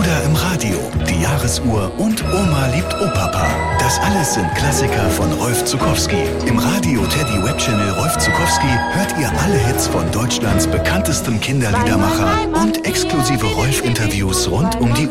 Kinder im Radio, die Jahresuhr und Oma liebt Opapa. Das alles sind Klassiker von Rolf Zuckowski. Im Radio Teddy Web Channel Rolf Zuckowski hört ihr alle Hits von Deutschlands bekanntestem Kinderliedermacher und exklusive Rolf-Interviews rund um die